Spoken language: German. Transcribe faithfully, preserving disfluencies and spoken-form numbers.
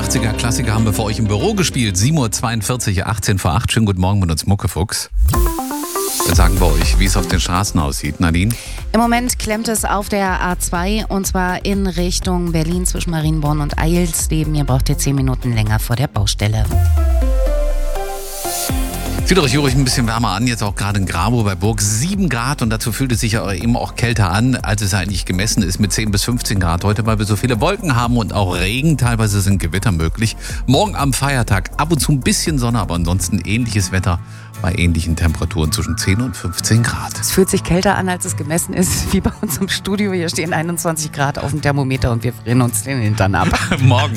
achtziger-Klassiker haben wir für euch im Büro gespielt. sieben Uhr zweiundvierzig, achtzehn vor acht. Schönen guten Morgen mit uns Muckefuchs. Wir sagen bei euch, wie es auf den Straßen aussieht. Nadine? Im Moment klemmt es auf der A zwei und zwar in Richtung Berlin zwischen Marienborn und Eilsleben. Ihr braucht ihr zehn Minuten länger vor der Baustelle. Zieht euch ruhig ein bisschen wärmer an, jetzt auch gerade in Grabow bei Burg. sieben Grad und dazu fühlt es sich ja eben auch kälter an, als es eigentlich gemessen ist mit zehn bis fünfzehn Grad heute, weil wir so viele Wolken haben und auch Regen. Teilweise sind Gewitter möglich. Morgen am Feiertag ab und zu ein bisschen Sonne, aber ansonsten ähnliches Wetter bei ähnlichen Temperaturen zwischen zehn und fünfzehn Grad. Es fühlt sich kälter an, als es gemessen ist, wie bei uns im Studio. Hier stehen einundzwanzig Grad auf dem Thermometer und wir frieren uns den Hintern ab. Morgen.